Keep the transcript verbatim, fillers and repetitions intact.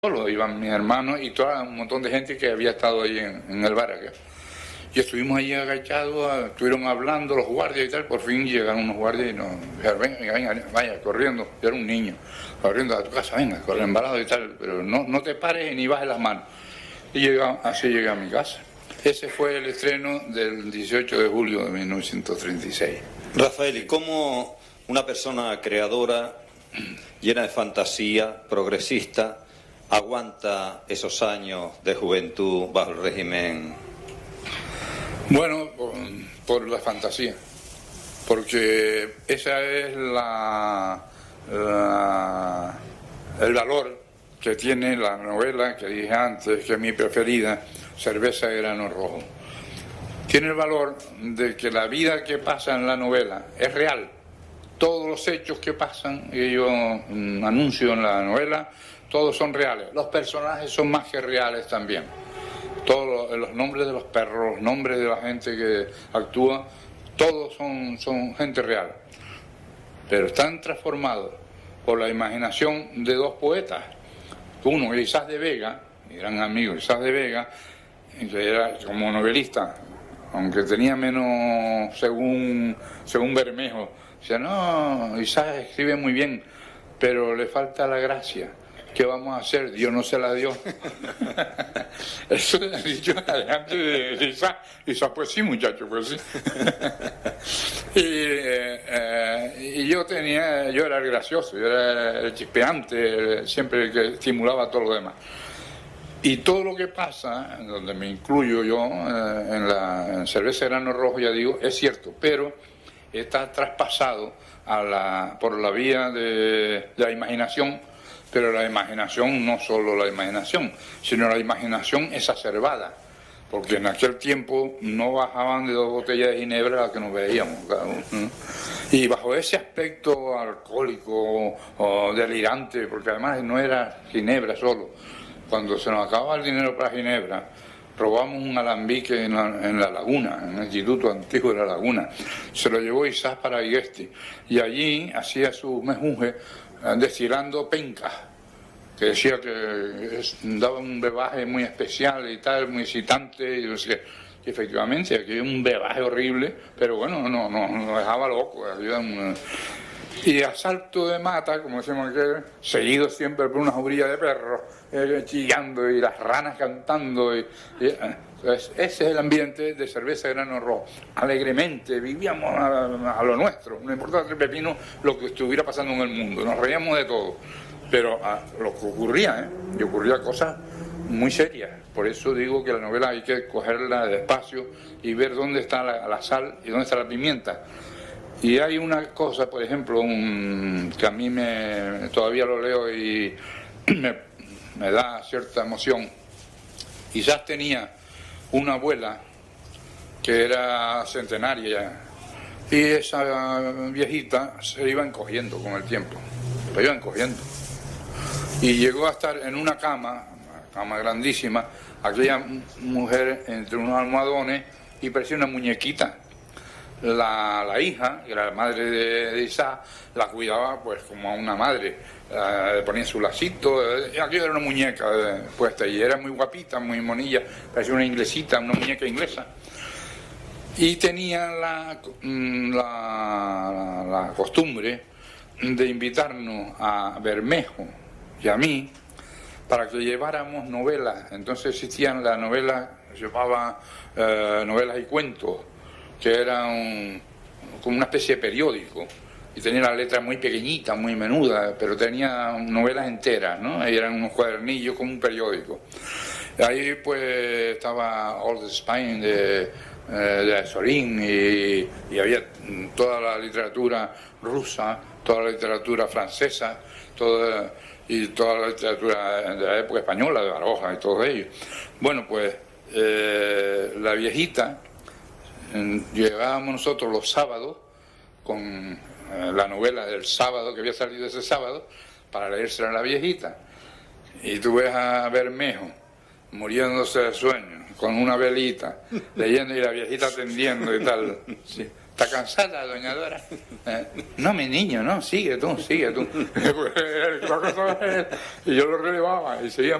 solo, iban mis hermanos y todo un montón de gente que había estado ahí en, en el bar aquel. Y estuvimos allí agachados, estuvieron hablando los guardias y tal, por fin llegaron unos guardias y nos dijeron, venga, venga, vaya, corriendo. Yo era un niño, corriendo a tu casa, venga, corre embalado y tal, pero no, no te pares ni bajes las manos. Y llegamos, así llegué a mi casa. Ese fue el estreno del dieciocho de julio de mil novecientos treinta y seis. Rafael, ¿y cómo una persona creadora, llena de fantasía, progresista, aguanta esos años de juventud bajo el régimen? Bueno, por, por la fantasía, porque esa es la, la el valor que tiene la novela que dije antes, que es mi preferida, Cerveza de Grano Rojo. Tiene el valor de que la vida que pasa en la novela es real. Todos los hechos que pasan, y yo mm, anuncio en la novela, todos son reales. Los personajes son más que reales también. Todos los, los nombres de los perros, los nombres de la gente que actúa, todos son, son gente real. Pero están transformados por la imaginación de dos poetas. Uno, Isaac de Vega, mi gran amigo Isaac de Vega, que era como novelista, aunque tenía menos, según, según Bermejo, decía, no, Isaac escribe muy bien, pero le falta la gracia. ¿Qué vamos a hacer? Dios no se la dio. Eso le ha dicho adelante de Isaac. Isaac, pues sí, muchacho, pues sí. y, eh, eh, y yo tenía, yo era el gracioso, yo era el chispeante, siempre el que estimulaba a todo lo demás. Y todo lo que pasa, donde me incluyo yo, eh, en la en Cerveza de Grano Rojo, ya digo, es cierto, pero está traspasado a la, por la vía de, de la imaginación. Pero la imaginación, no solo la imaginación, sino la imaginación exacerbada, porque en aquel tiempo no bajaban de dos botellas de ginebra las que nos veíamos, claro. Y bajo ese aspecto alcohólico o delirante, porque además no era ginebra solo, cuando se nos acababa el dinero para ginebra, robamos un alambique en la, en la laguna, en el Instituto Antiguo de la Laguna, se lo llevó Isaac para Aiguesti, y allí hacía su mejunje destilando pencas, que decía que es, daba un bebaje muy especial y tal, muy excitante, y no sé qué. Y efectivamente, aquí hay un bebaje horrible, pero bueno, no, no, no dejaba loco. Un... Y asalto de mata, como decimos aquí, seguido siempre por una jauría de perros, eh, chillando, y las ranas cantando, y, y eh. Entonces, ese es el ambiente de Cerveza de Grano Rojo. Alegremente, vivíamos a, a lo nuestro, no importaba tres pepinos lo que estuviera pasando en el mundo, nos reíamos de todo, pero a, lo que ocurría, ¿eh? Y ocurría cosas muy serias. Por eso digo que la novela hay que cogerla despacio y ver dónde está la, la sal y dónde está la pimienta. Y hay una cosa, por ejemplo, un, que a mí me, todavía lo leo y me, me da cierta emoción. Quizás tenía una abuela que era centenaria y esa viejita se iba encogiendo con el tiempo, se iba encogiendo y llegó a estar en una cama, una cama grandísima, aquella mujer entre unos almohadones y parecía una muñequita. La, la hija, que era la madre de, de Isaac, la cuidaba pues como a una madre, uh, le ponía su lacito, eh, aquello era una muñeca eh, puesta y era muy guapita, muy monilla, parecía una inglesita, una muñeca inglesa. Y tenía la, la, la costumbre de invitarnos a Bermejo y a mí para que lleváramos novelas. Entonces existían las novelas, se llamaban uh, novelas y cuentos, que era un, como una especie de periódico, y tenía la letra muy pequeñita, muy menuda, pero tenía novelas enteras, ¿no? Y eran unos cuadernillos como un periódico. Ahí pues estaba Old Spain de, eh, de Azorín, y, y había toda la literatura rusa, toda la literatura francesa, toda, y toda la literatura de la época española, de Baroja y todo ello. Bueno, pues eh, la viejita, llegábamos nosotros los sábados con eh, la novela del sábado que había salido ese sábado para leérsela a la viejita, y tú ves a Bermejo muriéndose de sueño con una velita leyendo y la viejita atendiendo y tal, sí, ¿Está cansada, doña Dora? ¿Eh? No, mi niño, no, sigue tú, sigue tú. Y yo lo relevaba y seguía